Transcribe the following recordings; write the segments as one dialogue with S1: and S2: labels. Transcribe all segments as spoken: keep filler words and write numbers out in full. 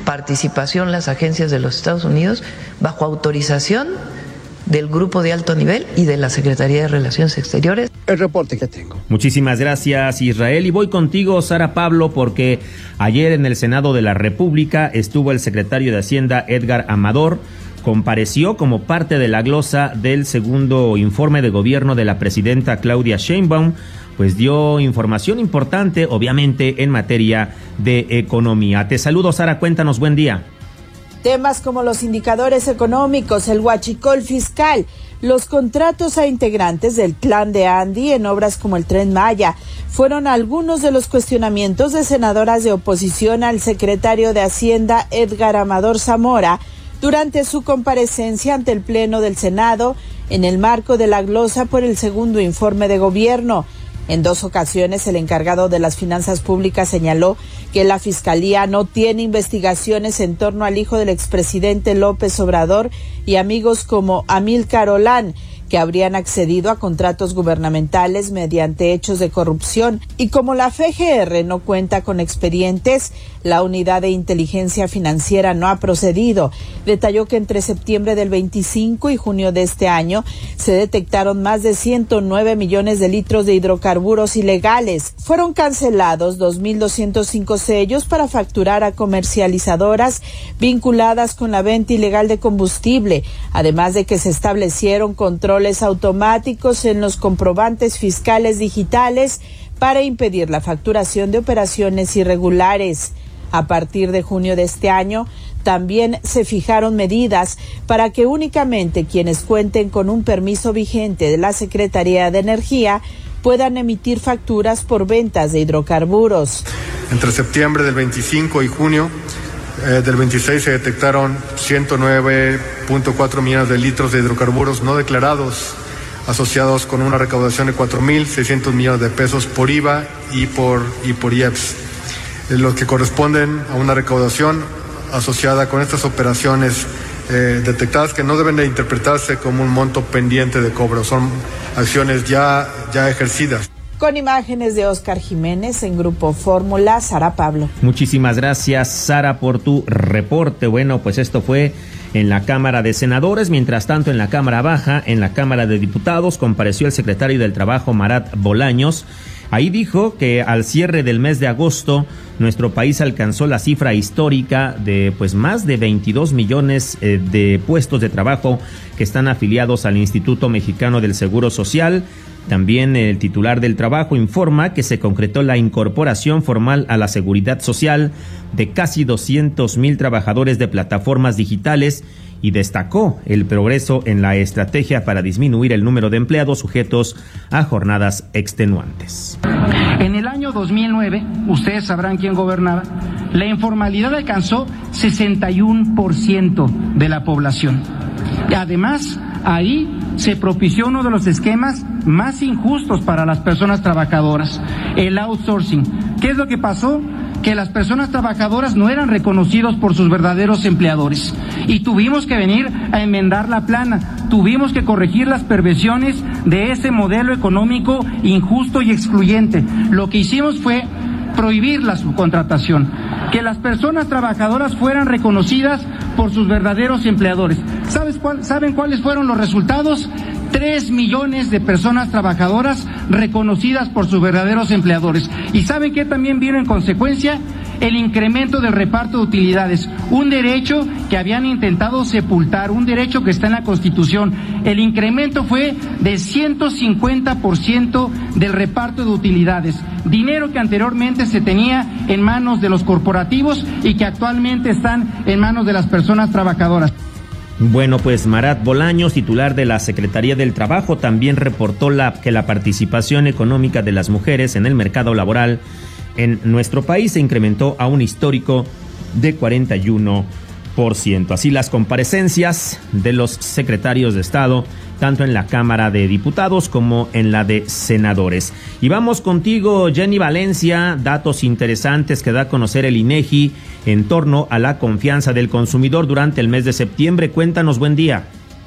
S1: participación las agencias de los Estados Unidos bajo autorización del Grupo de Alto Nivel y de la Secretaría de Relaciones Exteriores.
S2: El reporte que tengo.
S3: Muchísimas gracias, Israel. Y voy contigo, Sara Pablo, porque ayer en el Senado de la República estuvo el secretario de Hacienda, Edgar Amador. Compareció como parte de la glosa del segundo informe de gobierno de la presidenta Claudia Sheinbaum, pues dio información importante, obviamente, en materia de economía. Te saludo, Sara, cuéntanos, buen día.
S4: Temas como los indicadores económicos, el huachicol fiscal, los contratos a integrantes del Clan de Andy en obras como el Tren Maya, fueron algunos de los cuestionamientos de senadoras de oposición al secretario de Hacienda, Edgar Amador Zamora, durante su comparecencia ante el Pleno del Senado en el marco de la glosa por el segundo informe de gobierno. En dos ocasiones, el encargado de las finanzas públicas señaló que la Fiscalía no tiene investigaciones en torno al hijo del expresidente López Obrador y amigos como Amílcar Olán, que habrían accedido a contratos gubernamentales mediante hechos de corrupción. Y como la F G R no cuenta con expedientes, la Unidad de Inteligencia Financiera no ha procedido. Detalló que entre septiembre del veinticinco y junio de este año se detectaron más de ciento nueve millones de litros de hidrocarburos ilegales. Fueron cancelados dos mil doscientos cinco sellos para facturar a comercializadoras vinculadas con la venta ilegal de combustible, además de que se establecieron controles automáticos en los comprobantes fiscales digitales para impedir la facturación de operaciones irregulares. A partir de junio de este año, también se fijaron medidas para que únicamente quienes cuenten con un permiso vigente de la Secretaría de Energía puedan emitir facturas por ventas de hidrocarburos.
S5: Entre septiembre del veinticinco y junio eh, del veintiséis se detectaron ciento nueve punto cuatro millones de litros de hidrocarburos no declarados, asociados con una recaudación de cuatro mil seiscientos millones de pesos por I V A y por, y por I E P S, los que corresponden a una recaudación asociada con estas operaciones eh, detectadas, que no deben de interpretarse como un monto pendiente de cobro, son acciones ya, ya ejercidas.
S4: Con imágenes de Oscar Jiménez en Grupo Fórmula, Sara Pablo.
S3: Muchísimas gracias, Sara, por tu reporte. Bueno, pues esto fue en la Cámara de Senadores. Mientras tanto, en la Cámara Baja, en la Cámara de Diputados, compareció el secretario del Trabajo, Marat Bolaños. Ahí dijo que al cierre del mes de agosto, nuestro país alcanzó la cifra histórica de pues más de veintidós millones eh, de puestos de trabajo que están afiliados al Instituto Mexicano del Seguro Social. También el titular del Trabajo informa que se concretó la incorporación formal a la Seguridad Social de casi doscientos mil trabajadores de plataformas digitales y destacó el progreso en la estrategia para disminuir el número de empleados sujetos a jornadas extenuantes.
S6: En el año dos mil nueve, ustedes sabrán quién gobernaba, la informalidad alcanzó sesenta y uno por ciento de la población. Y además, ahí se propició uno de los esquemas más injustos para las personas trabajadoras, el outsourcing. ¿Qué es lo que pasó? Que las personas trabajadoras no eran reconocidos por sus verdaderos empleadores y tuvimos que venir a enmendar la plana, tuvimos que corregir las perversiones de ese modelo económico injusto y excluyente. Lo que hicimos fue prohibir la subcontratación, que las personas trabajadoras fueran reconocidas por sus verdaderos empleadores. ¿Sabes cuál, ¿Saben cuáles fueron los resultados? Tres millones de personas trabajadoras reconocidas por sus verdaderos empleadores. ¿Y saben qué también vino en consecuencia? El incremento del reparto de utilidades, un derecho que habían intentado sepultar, un derecho que está en la Constitución. El incremento fue de ciento cincuenta por ciento del reparto de utilidades, dinero que anteriormente se tenía en manos de los corporativos y que actualmente están en manos de las personas trabajadoras.
S3: Bueno, pues Marat Bolaños, titular de la Secretaría del Trabajo, también reportó la, que la participación económica de las mujeres en el mercado laboral en nuestro país se incrementó a un histórico de cuarenta y uno por ciento. Así las comparecencias de los secretarios de Estado, tanto en la Cámara de Diputados como en la de Senadores. Y vamos contigo, Jenny Valencia, datos interesantes que da a conocer el INEGI en torno a la confianza del consumidor durante el mes de septiembre. Cuéntanos, buen día.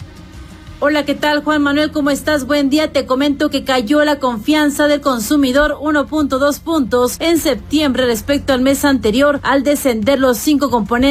S7: Hola, ¿qué tal, Juan Manuel? ¿Cómo estás? Buen día. Te comento que cayó la confianza del consumidor uno punto dos puntos en septiembre respecto al mes anterior, al descender los cinco componentes